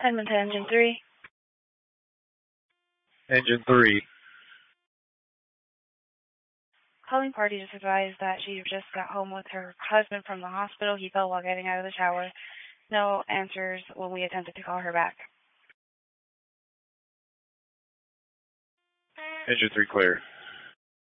Edmonton, Engine 3. Engine 3. Calling party just advised that she just got home with her husband from the hospital. He fell while getting out of the shower. No answers when we attempted to call her back. Engine 3 clear.